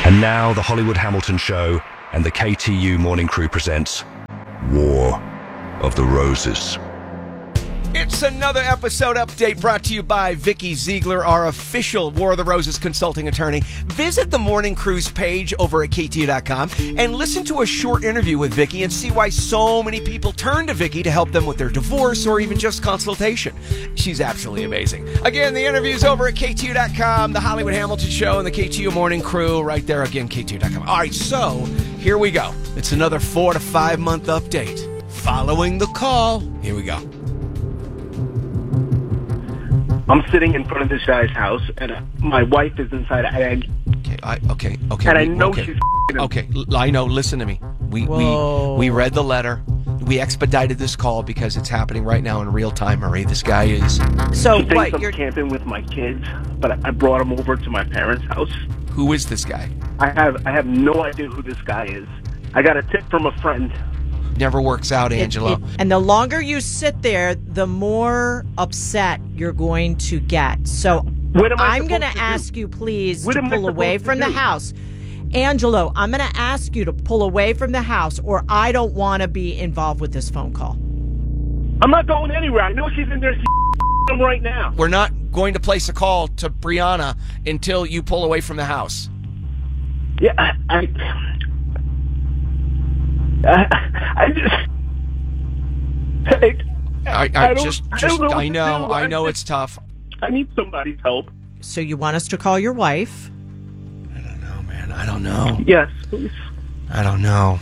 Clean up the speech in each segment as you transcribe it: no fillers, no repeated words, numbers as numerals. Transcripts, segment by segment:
And now the Hollywood Hamilton Show and the KTU Morning Crew presents War of the Roses. It's another episode update brought to you by Vicky Ziegler, our official War of the Roses consulting attorney. Visit the Morning Crew's page over at KTU.com and listen to a short interview with Vicky and see why so many people turn to Vicky to help them with their divorce or even just consultation. She's absolutely amazing. Again, the interview's over at KTU.com, the Hollywood Hamilton Show and the KTU Morning Crew right there. Again, KTU.com. All right, so here we go. It's another 4 to 5 month update. Following the call, here we go. I'm sitting in front of this guy's house, and my wife is inside. Okay. And I know she's f***ing him. Okay, I know. Listen to me. We read the letter. We expedited this call because it's happening right now in real time, Marie. This guy is... So she thinks I'm camping with my kids, but I brought him over to my parents' house. Who is this guy? I have no idea who this guy is. I got a tip from a friend. Never works out, Angelo. And the longer you sit there, the more upset you're going to get. So I'm going to ask you, please, to pull away from the house. Angelo, I'm going to ask you to pull away from the house, or I don't want to be involved with this phone call. I'm not going anywhere. I know she's in there right now. We're not going to place a call to Brianna until you pull away from the house. Yeah, I know it's tough. I need somebody's help. So you want us to call your wife? I don't know, man. I don't know. Yes, please. I don't know.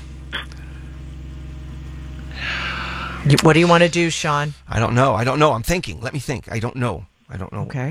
What do you want to do, Sean? I don't know. I'm thinking. Let me think. I don't know. Okay.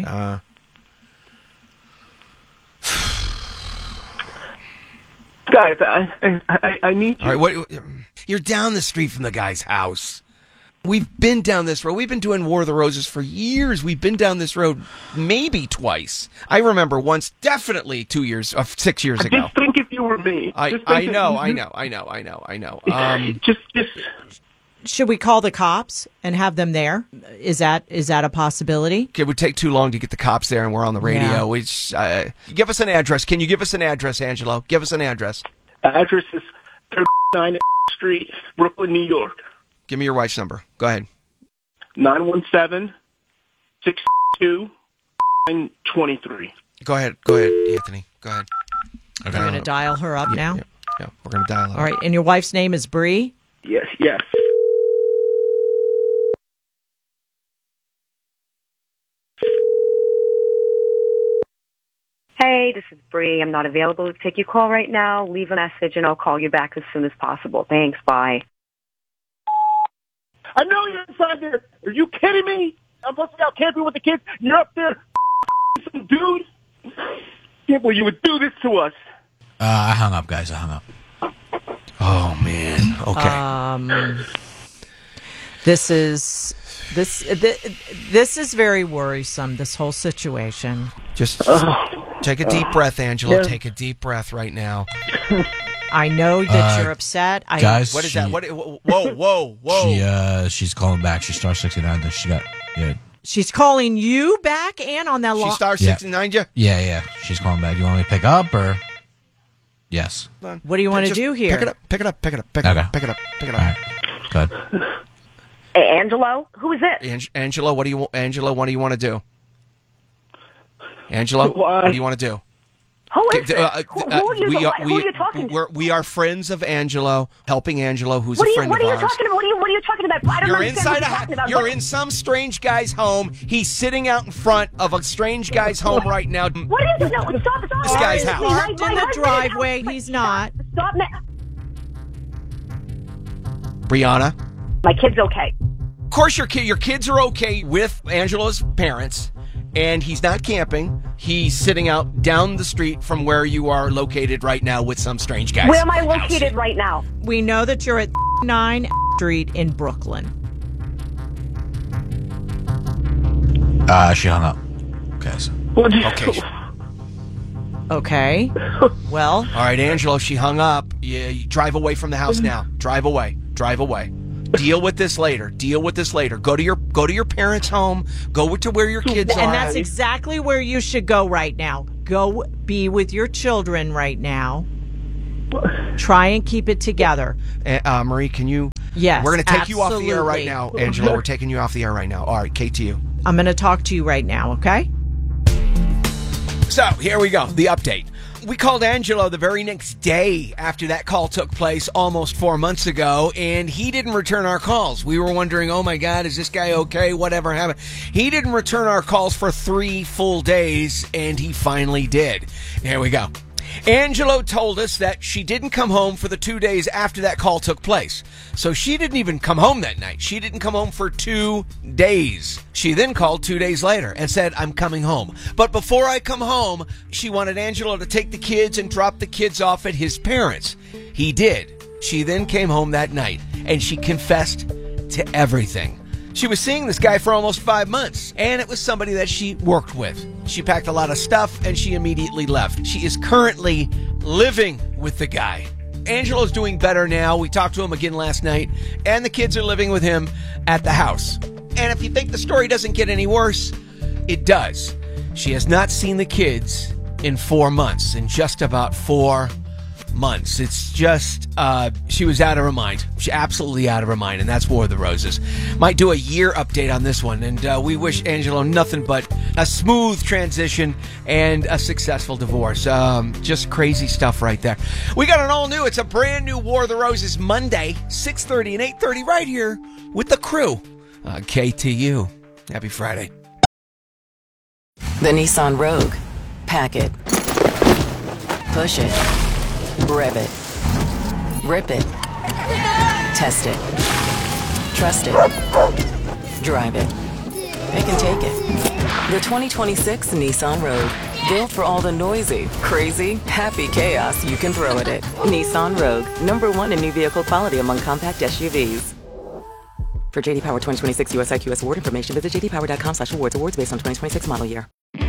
Guys, I need you. All right, you're down the street from the guy's house. We've been down this road. We've been doing War of the Roses for years. We've been down this road maybe twice. I remember once, definitely 6 years ago. Just think if you were me. I know. Just. Should we call the cops and have them there? Is that a possibility? It would take too long to get the cops there, and we're on the radio. Yeah. Give us an address. Can you give us an address, Angelo? Give us an address. Address is 39 Street, Brooklyn, New York. Give me your wife's number. Go ahead. 917-622-23. Go ahead, Anthony. Go ahead. Okay. You're going to dial her up now? Yeah, we're going to dial her. All right, and your wife's name is Bree? Yes. Hey, this is Bree. I'm not available to take your call right now. Leave a message and I'll call you back as soon as possible. Thanks. Bye. I know you're inside there. Are you kidding me? I'm supposed to be out camping with the kids. You're up there, some dude. Can't believe you would do this to us. I hung up, guys. Oh man. Okay. This is very worrisome. This whole situation. Just take a deep breath, Angelo. Yeah. Take a deep breath right now. I know that you're upset. Guys, what is that? Whoa! She's calling back. She's star 69. She's calling you back, and on that She star 69 you? Yeah. She's calling back. You want me to pick up or? Yes. What do you want to do here? Pick it up. Okay. Pick it up. All right. Good. Hey, Angelo, who is this? Angelo, what do you want to do? Angelo, what do you want to do? Who is this? Who are you talking to? We are friends of Angelo, helping Angelo, who's a friend of ours. What are you talking about? What are you talking about? I don't understand what you're talking about. You're in some strange guy's home. He's sitting out in front of a strange guy's home right now. What is it? No, stop. This guy's house. Parked in the driveway. He's not. Stop. Brianna? My kid's okay. Of course your kids are okay with Angelo's parents. And he's not camping. He's sitting out down the street from where you are located right now with some strange guys. Where am I located right now? We know that you're at 9 Street in Brooklyn. She hung up. Okay. Okay. Well. All right, Angelo, she hung up. You drive away from the house now. Drive away. Deal with this later. Go to your parents' home. Go to where your kids are. And that's exactly where you should go right now. Go be with your children right now. Try and keep it together. Marie, can you? Yes, we're going to take you off the air right absolutely. now. Angela, we're taking you off the air right now. All right, KTU. I'm going to talk to you right now, okay? So, here we go. The update. We called Angelo the very next day after that call took place almost 4 months ago, and he didn't return our calls. We were wondering, oh my God, is this guy okay? Whatever happened? He didn't return our calls for 3 full days, and he finally did. Here we go. Angelo told us that she didn't come home for the 2 days after that call took place. So she didn't even come home that night. She didn't come home for 2 days. She then called 2 days later and said, I'm coming home. But before I come home, she wanted Angelo to take the kids and drop the kids off at his parents'. He did. She then came home that night and she confessed to everything. She was seeing this guy for almost 5 months, and it was somebody that she worked with. She packed a lot of stuff, and she immediately left. She is currently living with the guy. Angelo's doing better now. We talked to him again last night, and the kids are living with him at the house. And if you think the story doesn't get any worse, it does. She has not seen the kids in 4 months, in just about 4 months. It's just, she was out of her mind. She's absolutely out of her mind, and that's War of the Roses. Might do a year update on this one, and we wish Angelo nothing but a smooth transition and a successful divorce. Just crazy stuff right there. We got an all new, it's a brand new War of the Roses Monday, 6:30 and 8:30 right here with the crew. KTU. Happy Friday. The Nissan Rogue. Pack it. Push it. Rev it. Rip it. Test it. Trust it. Drive it. It can take it. The 2026 Nissan Rogue. Built for all the noisy, crazy, happy chaos you can throw at it. Nissan Rogue. #1 in new vehicle quality among compact SUVs. For JD Power 2026 US IQS award information, visit jdpower.com/awards. Awards based on 2026 model year.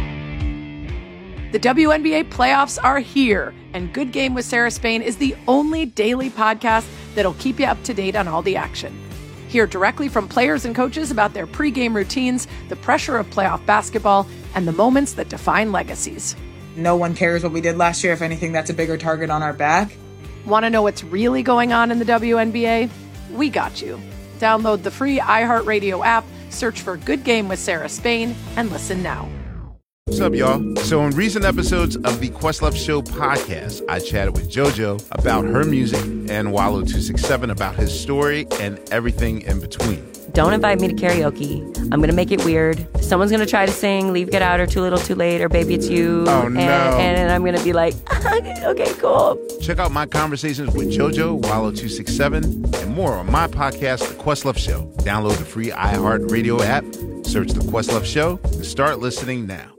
The WNBA playoffs are here, and Good Game with Sarah Spain is the only daily podcast that'll keep you up to date on all the action. Hear directly from players and coaches about their pregame routines, the pressure of playoff basketball, and the moments that define legacies. No one cares what we did last year. If anything, that's a bigger target on our back. Want to know what's really going on in the WNBA? We got you. Download the free iHeartRadio app, search for Good Game with Sarah Spain, and listen now. What's up, y'all? So in recent episodes of the Questlove Show podcast, I chatted with JoJo about her music and Wallo267 about his story and everything in between. Don't invite me to karaoke. I'm going to make it weird. Someone's going to try to sing Leave, Get Out, or Too Little, Too Late, or Baby It's You. Oh, no. And I'm going to be like, okay, cool. Check out my conversations with JoJo, Wallo267, and more on my podcast, The Questlove Show. Download the free iHeartRadio app, search The Questlove Show, and start listening now.